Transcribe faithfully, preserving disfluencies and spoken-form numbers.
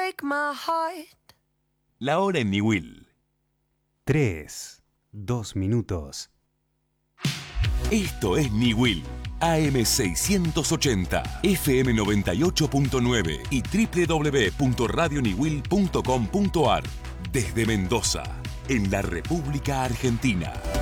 break my heart. La hora en Niwil. Tres, dos minutos. Esto es Niwil, A M seiscientos ochenta, F M noventa y ocho punto nueve y doble u doble u doble u punto radio niwil punto com punto a r. Desde Mendoza, en la República Argentina.